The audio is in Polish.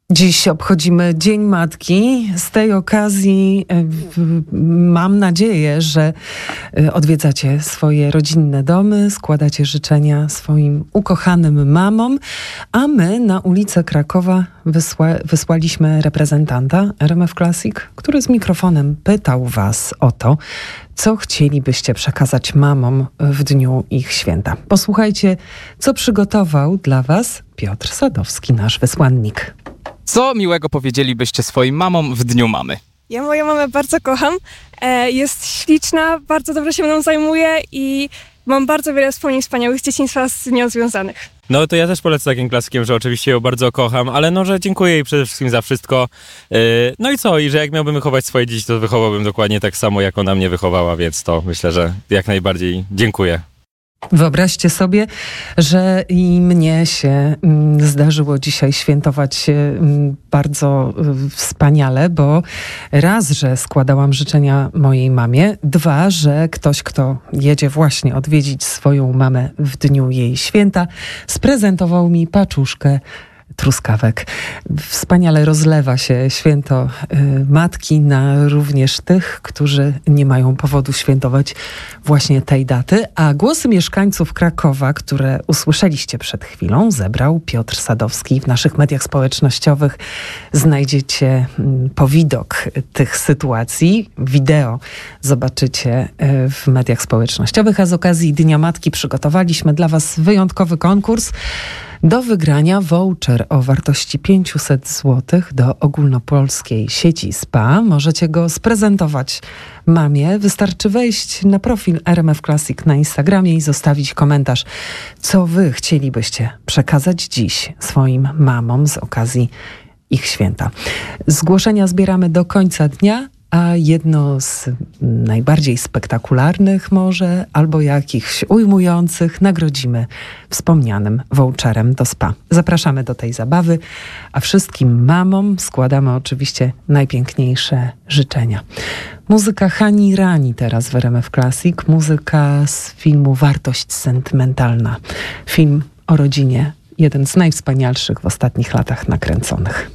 Dziś obchodzimy Dzień Matki. Z tej okazji mam nadzieję, że odwiedzacie swoje rodzinne domy, składacie życzenia swoim ukochanym mamom, a my na ulicę Krakowa wysłaliśmy reprezentanta RMF Classic, który z mikrofonem pytał was o to, co chcielibyście przekazać mamom w dniu ich święta. Posłuchajcie, co przygotował dla was Piotr Sadowski, nasz wysłannik. Co miłego powiedzielibyście swoim mamom w Dniu Mamy? Ja moją mamę bardzo kocham. Jest śliczna, bardzo dobrze się mną zajmuje i mam bardzo wiele wspomnień wspaniałych z dzieciństwa z nią związanych. No to ja też polecę takim klasykiem, że oczywiście ją bardzo kocham, ale że dziękuję jej przede wszystkim za wszystko. No i co? I że jak miałbym wychować swoje dzieci, to wychowałbym dokładnie tak samo, jak ona mnie wychowała, więc to myślę, że jak najbardziej dziękuję. Wyobraźcie sobie, że i mnie się zdarzyło dzisiaj świętować bardzo wspaniale, bo raz, że składałam życzenia mojej mamie, dwa, że ktoś, kto jedzie właśnie odwiedzić swoją mamę w dniu jej święta, sprezentował mi paczuszkę truskawek. Wspaniale rozlewa się święto matki na również tych, którzy nie mają powodu świętować właśnie tej daty. A głosy mieszkańców Krakowa, które usłyszeliście przed chwilą, zebrał Piotr Sadowski. W naszych mediach społecznościowych znajdziecie powidok tych sytuacji. Wideo zobaczycie w mediach społecznościowych, a z okazji Dnia Matki przygotowaliśmy dla was wyjątkowy konkurs. Do wygrania voucher o wartości 500 zł do ogólnopolskiej sieci spa. Możecie go sprezentować mamie. Wystarczy wejść na profil RMF Classic na Instagramie i zostawić komentarz, co wy chcielibyście przekazać dziś swoim mamom z okazji ich święta. Zgłoszenia zbieramy do końca dnia, a jedno z najbardziej spektakularnych może, albo jakichś ujmujących, nagrodzimy wspomnianym voucherem do spa. Zapraszamy do tej zabawy, a wszystkim mamom składamy oczywiście najpiękniejsze życzenia. Muzyka Hani Rani teraz w RMF Classic, muzyka z filmu Wartość sentymentalna. Film o rodzinie, jeden z najwspanialszych w ostatnich latach nakręconych.